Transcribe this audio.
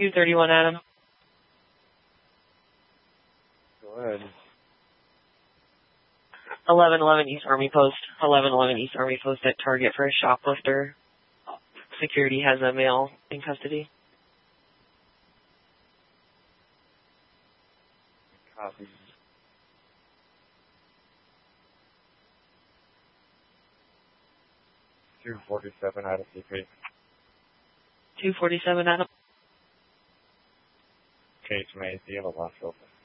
231 Adam. Go ahead. 1111 East Army Post. 1111 East Army Post at target for a shoplifter. Security has a male in custody. Copy. 247 out of CP. 247 Adam. Case Mays, do you have a loss open?